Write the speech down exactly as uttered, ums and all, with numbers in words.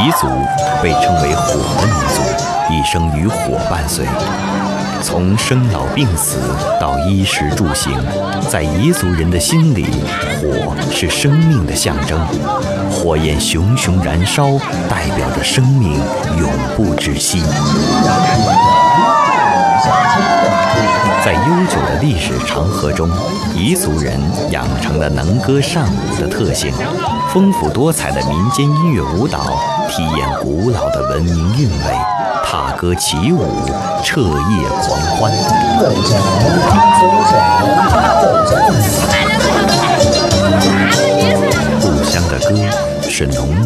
彝族被称为火的民族，一生与火伴随。从生老病死到衣食住行，在彝族人的心里，火是生命的象征。火焰熊熊燃烧，代表着生命永不止息。在悠久的历史长河中，彝族人养成了能歌善舞的特性，丰富多彩的民间音乐舞蹈体验古老的文明韵味，踏歌起舞，彻夜狂欢。故乡的歌是浓